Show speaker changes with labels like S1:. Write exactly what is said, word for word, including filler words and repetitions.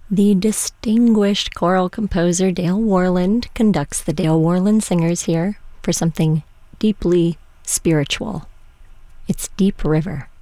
S1: The distinguished choral composer Dale Worland conducts the Dale Worland Singers here for something deeply spiritual. It's Deep River.